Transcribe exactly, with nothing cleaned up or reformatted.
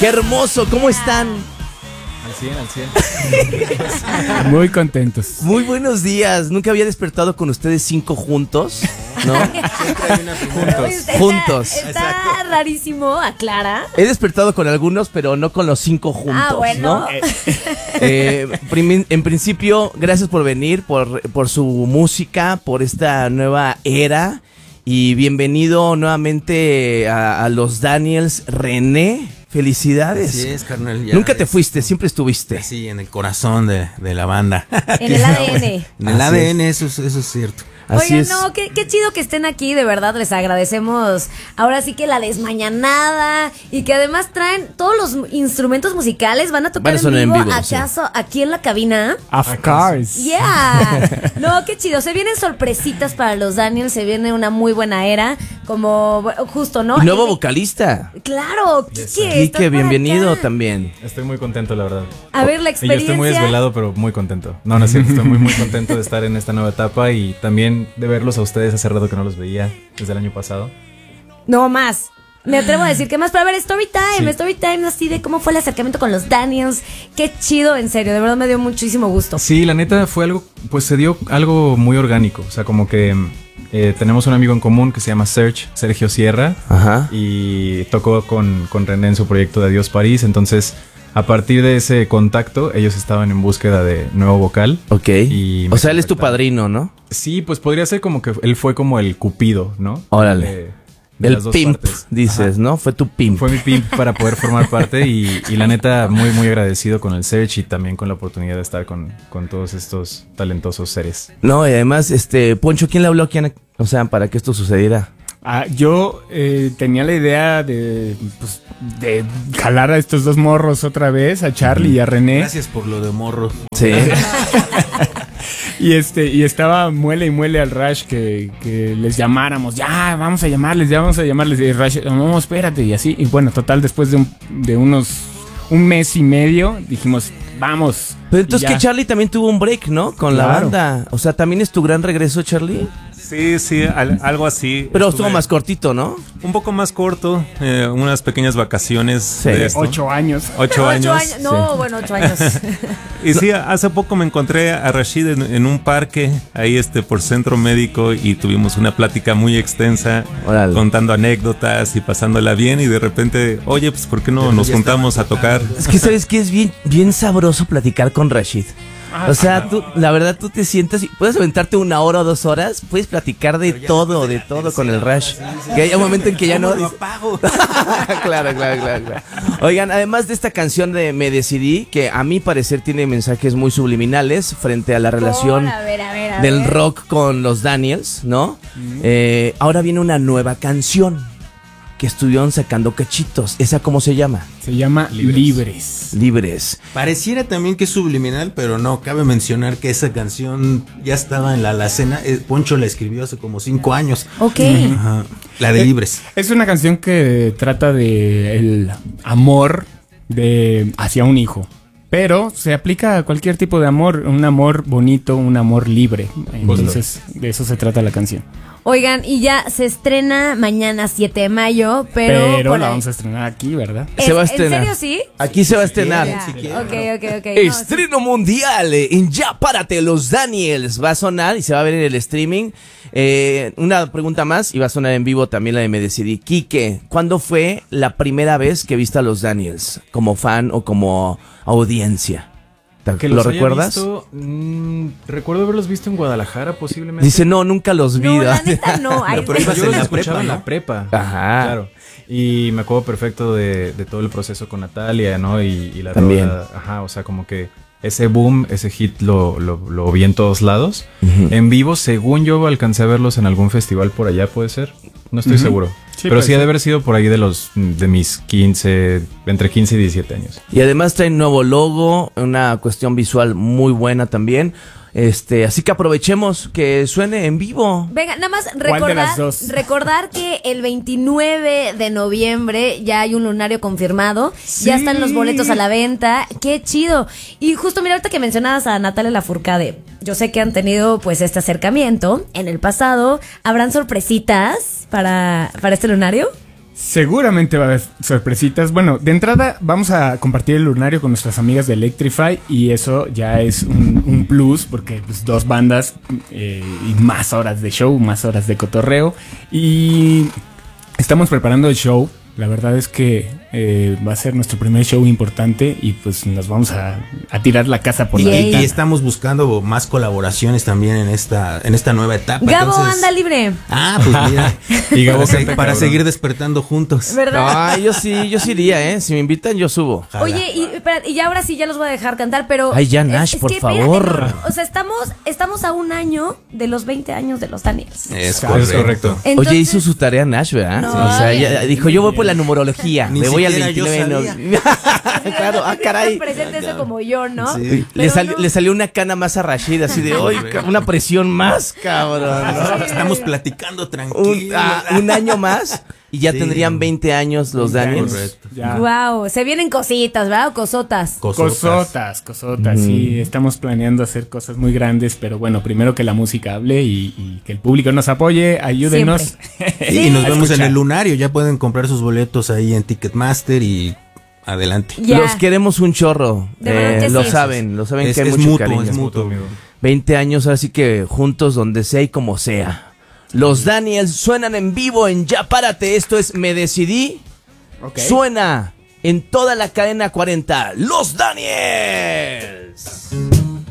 ¡Qué hermoso! ¿Cómo están? Al cien, al cien. Muy contentos. Muy buenos días. Nunca había despertado con ustedes cinco juntos, ¿no? Juntos. Está, juntos. Está rarísimo, aclara. He despertado con algunos, pero no con los cinco juntos, ah, bueno. ¿no? Eh, prim- en principio, gracias por venir, por, por su música, por esta nueva era. Y bienvenido nuevamente a, a los Daniels. René, felicidades. Así es, carnal. Ya Nunca te es, fuiste, siempre estuviste. Sí, en el corazón de, de la banda. En el A D N. En el Así A D N, es. eso, es- eso es cierto. Así Oigan, es. no, qué, qué chido que estén aquí, de verdad, les agradecemos. Ahora sí que la desmañanada y que además traen todos los instrumentos musicales, van a tocar Van a sonar en en vivo, vivo, ¿acaso aquí en la cabina? Of course. Yeah. No, qué chido. Se vienen sorpresitas para los Daniels, se viene una muy buena era, como bueno, justo, ¿no? Y nuevo El- vocalista. Claro, Quique, estás Quique, por bienvenido acá. también. Estoy muy contento, la verdad. A ver, la Y yo estoy muy experiencia. desvelado, pero muy contento. No, no es cierto. Estoy muy, muy contento de estar en esta nueva etapa y también de verlos a ustedes. Hace rato que no los veía, desde el año pasado. No más. Me atrevo a decir que más, pero a ver, story time, Sí. story time así de cómo fue el acercamiento con los Daniels. Qué chido, en serio, de verdad me dio muchísimo gusto. Sí, la neta fue algo, pues se dio algo muy orgánico. O sea, como que eh, tenemos un amigo en común que se llama Serge, Sergio Sierra. Ajá. Y tocó con, con René en su proyecto de Adiós París. Entonces, a partir de ese contacto, ellos estaban en búsqueda de nuevo vocal. Ok. Y me O sea, él es tu contactaron. padrino, ¿no? Sí, pues podría ser como que él fue como el cupido, ¿no? Órale. De- de El las dos pimp, partes. dices, Ajá. ¿no? Fue tu pimp. Fue mi pimp para poder formar parte y, y la neta muy muy agradecido con el Search y también con la oportunidad de estar con, con todos estos talentosos seres. No, y además, este, Poncho, ¿quién le habló? ¿Quién, o sea, para que esto sucediera? Ah, yo eh, tenía la idea de, pues, de jalar a estos dos morros otra vez, a Charlie y a René. Gracias por lo de morro. Sí. Y este y estaba muele y muele al Rush que, que les llamáramos. Ya, vamos a llamarles, ya vamos a llamarles. Y Rush, no, espérate, y así. Y bueno, total, después de, un, de unos un mes y medio, dijimos, vamos. Pero entonces Y ya. que Charlie también tuvo un break, ¿no? Con la Claro. banda. O sea, también es tu gran regreso, Charlie. Sí, sí, al- algo así. Pero Estuve estuvo más cortito, ¿no? Un poco más corto, eh, unas pequeñas vacaciones Sí. de esto. Ocho años. Ocho años. No, bueno, ocho años. Y sí, hace poco me encontré a Rashid en, en un parque, ahí este por Centro Médico, y tuvimos una plática muy extensa, Órale. contando anécdotas y pasándola bien, y de repente, oye, pues ¿por qué no nos juntamos a tocar? Es que sabes que es bien, bien sabroso platicar con Rashid. O sea, tú, la verdad, tú te sientas y puedes aventarte una hora o dos horas, puedes platicar de todo, de todo con el Rush. Que hay un momento en que ya no. ¿Cómo lo dices- apago? claro, claro, claro, claro. Oigan, además de esta canción de Me Decidí, que a mi parecer tiene mensajes muy subliminales frente a la relación Por, a ver, a ver, a del ver. rock con los Daniels, ¿no? Eh, ahora viene una nueva canción que estuvieron sacando cachitos. ¿Esa cómo se llama? Se llama Libres. Libres. Libres. Pareciera también que es subliminal, pero no. Cabe mencionar que esa canción ya estaba en la alacena. Eh, Poncho la escribió hace como cinco años. Ok. Ajá. La de Eh, Libres. Es una canción que trata de el amor de hacia un hijo. Pero se aplica a cualquier tipo de amor, un amor bonito, un amor libre. Entonces, de eso se trata la canción. Oigan, y ya se estrena mañana siete de mayo, pero... Pero, por la ahí- vamos a estrenar aquí, ¿verdad? ¿Es- Se va a estrenar. ¿En serio sí? Aquí se va a estrenar. Ya. si quieren. Ok, ok, ok. No, Estreno mundial eh, en Ya Párate, los Daniels. Va a sonar y se va a ver en el streaming. Eh, una pregunta más y va a sonar en vivo también la de Me Decidí. Quique, ¿cuándo fue la primera vez que viste a los Daniels? Como fan o como audiencia. ¿Te- Que ¿Lo los haya recuerdas? visto, mm, recuerdo haberlos visto en Guadalajara posiblemente. Dice, no, nunca los vi. No, ¿verdad? la neta no. Ay, pero sí. ibas Yo en los la escuchaba prepa, en ¿no? la prepa. Ajá. Claro. Y me acuerdo perfecto de, de todo el proceso con Natalia, ¿no? Y, y la También. rola, ajá, o sea, como que ese boom, ese hit lo, lo, lo vi en todos lados. Ujú. En vivo, según yo alcancé a verlos en algún festival por allá, ¿puede ser? No estoy Ujú. seguro. Sí, Pero puede sí ha de ser. haber sido por ahí de los de mis quince, entre quince y diecisiete años. Y además traen nuevo logo, una cuestión visual muy buena también. Este, así que aprovechemos que suene en vivo. Venga, nada más ¿Cuál de recordar, las dos? recordar que el veintinueve de noviembre ya hay un lunario confirmado, ya están los boletos a la venta, qué chido. Y justo mira, ahorita que mencionabas a Natalia Lafourcade, yo sé que han tenido pues este acercamiento en el pasado, ¿habrán sorpresitas para, para este lunario? Seguramente va a haber sorpresitas. Bueno, de entrada vamos a compartir el lunario con nuestras amigas de Electrify y eso ya es un, un plus porque pues, dos bandas eh, y más horas de show, más horas de cotorreo y estamos preparando el show. La verdad es que eh, va a ser nuestro primer show importante y pues nos vamos a, a tirar la casa por la Yay. ventana. Y estamos buscando más colaboraciones también en esta en esta nueva etapa. Gabo Entonces- anda libre, Ah, pues mira. Y Gabo para, se- canta, para cabrón. seguir despertando juntos. ¿verdad? Ay, yo sí, yo sí iría, ¿eh? Si me invitan, yo subo. Jala. Oye, y, espera, y ahora sí ya los voy a dejar cantar, pero... Ay, ya, Nash, por espérate, favor. no, o sea, estamos, estamos a un año de los veinte años de los Daniels. Es Claro, Es correcto. Entonces- Oye, hizo su tarea Nash, ¿verdad? No, o sea, bien. ella dijo, yo voy por la numerología. Ni me voy al siquiera yo veintinueve. sabía. No. Claro, ah, caray. Presente eso como yo, ¿no? Sí. Le, Pero salió, no. le salió una cana más a Rashid, así de, hoy una presión más, cabrón. ¿no? Estamos platicando Un, tranquilos. ah, un año más y ya Sí. tendrían veinte años los Daniels. Correcto. Ya. Wow, se vienen cositas, ¿verdad? O cosotas. Cosotas, cosotas, sí, estamos planeando hacer cosas muy grandes, pero bueno, primero que la música hable y, y que el público nos apoye, ayúdenos. Sí, y nos A vemos en escuchar. el lunario. Ya pueden comprar sus boletos ahí en Ticketmaster y adelante. Ya. Los queremos un chorro. De verdad que lo sí. saben, lo saben Es- que hay es mucho mutuo, cariño. es mutuo. amigo. veinte años, así que juntos donde sea y como sea. Los Daniels suenan en vivo en Ya Párate. Esto es Me Decidí. Ok. Suena en toda la cadena cuarenta. Los Daniels.